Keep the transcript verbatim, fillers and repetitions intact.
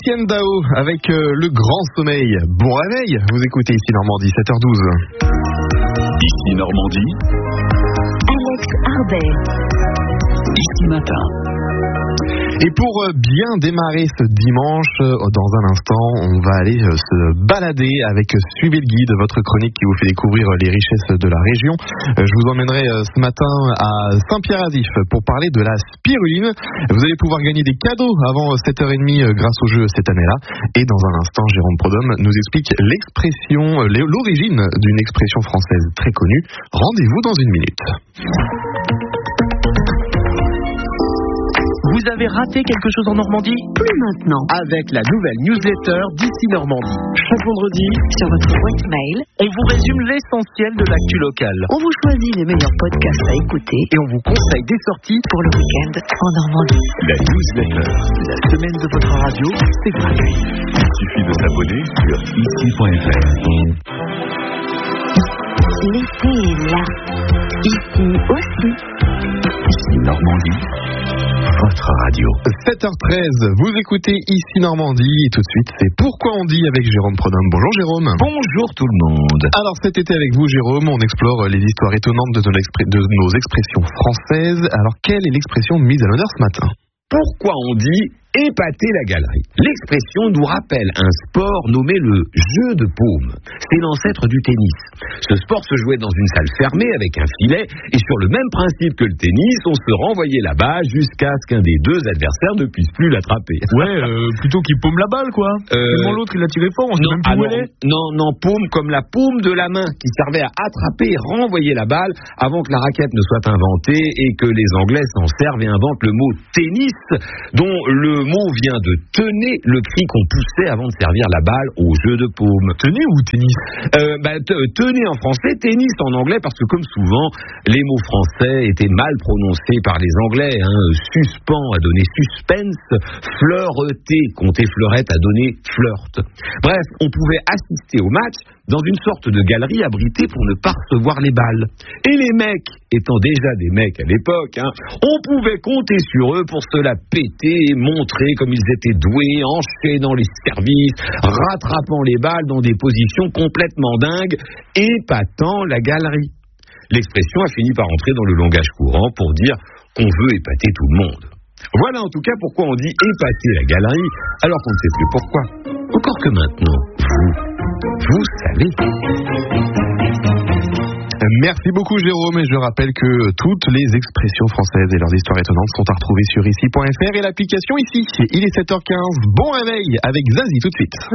Etienne Dao avec euh, le grand sommeil. Bon réveil, vous écoutez ici Normandie, sept heures douze. Ici Normandie. Alex Arbet. Ici Matin. Et pour bien démarrer ce dimanche, dans un instant, on va aller se balader avec Suivez le guide, votre chronique qui vous fait découvrir les richesses de la région. Je vous emmènerai ce matin à Saint-Pierre-Adif pour parler de la spiruline. Vous allez pouvoir gagner des cadeaux avant sept heures trente grâce au jeu cette année-là. Et dans un instant, Jérôme Prodhomme nous explique l'expression, l'origine d'une expression française très connue. Rendez-vous dans une minute. Vous avez raté quelque chose en Normandie ? Plus maintenant. Avec la nouvelle newsletter d'Ici Normandie. Chaque vendredi, Sur votre boîte mail, on vous résume l'essentiel de l'actu locale. on vous choisit les meilleurs podcasts à écouter Et on vous conseille des sorties. pour le week-end en Normandie. La newsletter. La semaine de votre radio, c'est gratuit. Il suffit de s'abonner sur ici point f r. L'été est là. Ici aussi. Ici Normandie. Votre radio. sept heures treize, vous écoutez Ici Normandie et tout de suite c'est Pourquoi on dit avec Jérôme Prodhomme. Bonjour Jérôme. Bonjour tout le monde. Alors cet été avec vous Jérôme, on explore les histoires étonnantes de nos, expr- de nos expressions françaises. Alors quelle est l'expression mise à l'honneur ce matin ? Pourquoi on dit épater la galerie ? L'expression nous rappelle un sport nommé le jeu de paume. C'est l'ancêtre du tennis. Ce sport se jouait dans une salle fermée avec un filet et sur le même principe que le tennis, on se renvoyait la balle jusqu'à ce qu'un des deux adversaires ne puisse plus l'attraper. Ouais, euh, plutôt qu'il paume la balle, quoi. Euh, Tellement l'autre, il a tiré fort, on sait Non, même plus ah où non, elle est. non, non, paume comme la paume de la main qui servait à attraper et renvoyer la balle avant que la raquette ne soit inventée et que les Anglais s'en servent et inventent le mot tennis, dont le mot vient de tenez, le cri qu'on poussait avant de servir la balle au jeu de paume. Tenez ou tennis ? Euh, bah, te- tenez en français, tennis en anglais, parce que comme souvent, les mots français étaient mal prononcés par les Anglais. Hein. Suspens a donné suspense, fleureter, compter fleurette a donné flirt. Bref, on pouvait assister au match dans une sorte de galerie abritée pour ne pas recevoir les balles. Et les mecs, étant déjà des mecs à l'époque, hein, on pouvait compter sur eux pour se la péter et montrer comme ils étaient doués, enchaînant les services, rattrapant les balles dans des positions complètement dingues, épatant la galerie. L'expression a fini par entrer dans le langage courant pour dire qu'on veut épater tout le monde. Voilà en tout cas pourquoi on dit épater la galerie, alors qu'on ne sait plus pourquoi. Encore que maintenant, vous, vous savez. Merci beaucoup Jérôme et je rappelle que toutes les expressions françaises et leurs histoires étonnantes sont à retrouver sur ici point f r et l'application Ici. Il est sept heures quinze, bon réveil avec Zazie tout de suite.